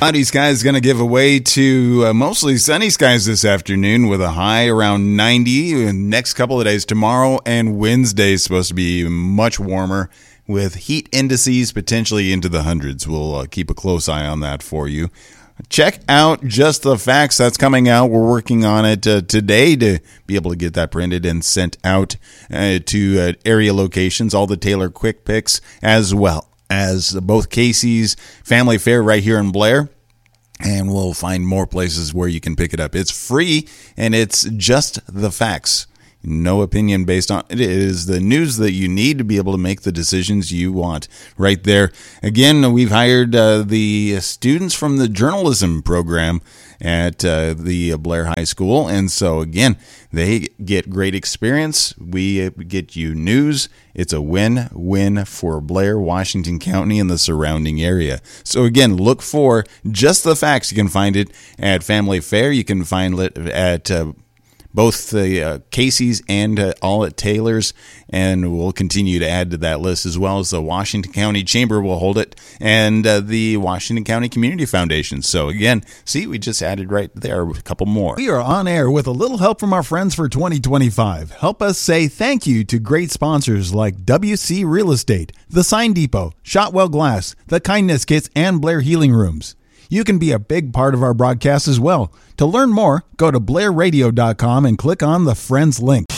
Cloudy skies going to give away to mostly sunny skies this afternoon with a high around 90. Next couple of days, tomorrow and Wednesday, is supposed to be much warmer with heat indices potentially into the hundreds. We'll keep a close eye on that for you. Check out Just the Facts. That's coming out. We're working on it today to be able to get that printed and sent out to area locations, all the Taylor Quick Picks, as well as both Casey's Family Fare right here in Blair. And we'll find more places where you can pick it up. It's free, and it's Just the Facts. No opinion based on it. It is the news that you need to be able to make the decisions you want right there. Again, we've hired the students from the journalism program at the Blair High School. And so, again, they get great experience. We get you news. It's a win-win for Blair, Washington County, and the surrounding area. So, again, look for Just the Facts. You can find it at Family Fare. You can find it at both the Casey's and all at Taylor's, and we'll continue to add to that list, as well as the Washington County Chamber will hold it, and the Washington County Community Foundation. So again, see, we just added right there a couple more. We are on air with a little help from our friends for 2025. Help us say thank you to great sponsors like WC Real Estate, The Sign Depot, Shotwell Glass, The Kindness Kits, and Blair Healing Rooms. You can be a big part of our broadcast as well. To learn more, go to blairradio.com and click on the Friends link.